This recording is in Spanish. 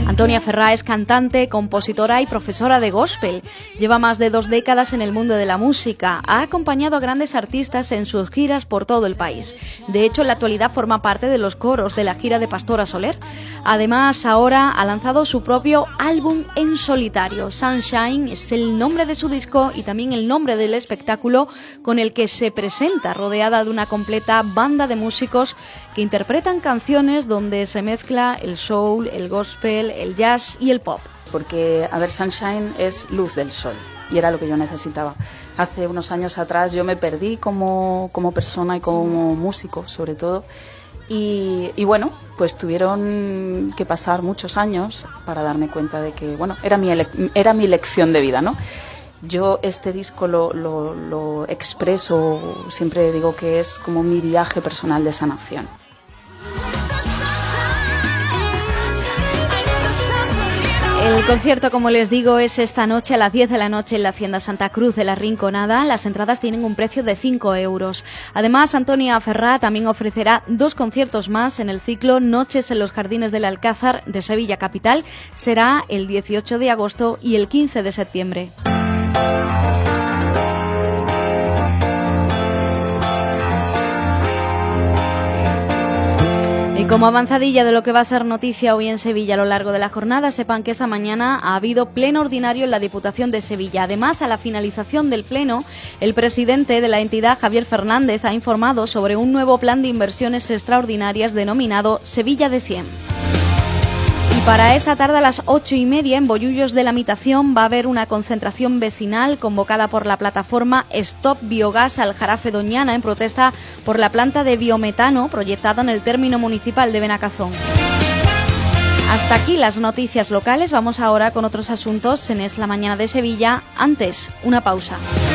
Antonia Ferrá es cantante, compositora y profesora de gospel. Lleva más de 2 décadas en el mundo de la música. Ha acompañado a grandes artistas en sus giras por todo el país. De hecho, en la actualidad forma parte de los coros de la gira de Pastora Soler. Además, ahora ha lanzado su propio álbum en solitario. Sunshine es el nombre de su disco y también el nombre del espectáculo con el que se presenta, rodeada de una completa banda de músicos que interpretan canciones donde se mezcla el soul, el gospel, el jazz y el pop. Porque, a ver, Sunshine es luz del sol y era lo que yo necesitaba. Hace unos años atrás yo me perdí como persona y como músico, sobre todo. Y bueno, pues tuvieron que pasar muchos años para darme cuenta de que, bueno, era mi lección de vida, ¿no? Yo este disco lo expreso, siempre digo que es como mi viaje personal de sanación. El concierto, como les digo, es esta noche a las 10 de la noche en la Hacienda Santa Cruz de la Rinconada. Las entradas tienen un precio de 5 euros. Además, Antonia Ferrá también ofrecerá 2 conciertos más en el ciclo Noches en los Jardines del Alcázar de Sevilla Capital. Será el 18 de agosto y el 15 de septiembre. Como avanzadilla de lo que va a ser noticia hoy en Sevilla a lo largo de la jornada, sepan que esta mañana ha habido pleno ordinario en la Diputación de Sevilla. Además, a la finalización del pleno, el presidente de la entidad, Javier Fernández, ha informado sobre un nuevo plan de inversiones extraordinarias denominado Sevilla de 100. Para esta tarde a las 8:30 en Bollullos de la Mitación va a haber una concentración vecinal convocada por la plataforma Stop Biogás Aljarafe Doñana en protesta por la planta de biometano proyectada en el término municipal de Benacazón. Hasta aquí las noticias locales. Vamos ahora con otros asuntos en Es la Mañana de Sevilla. Antes, una pausa.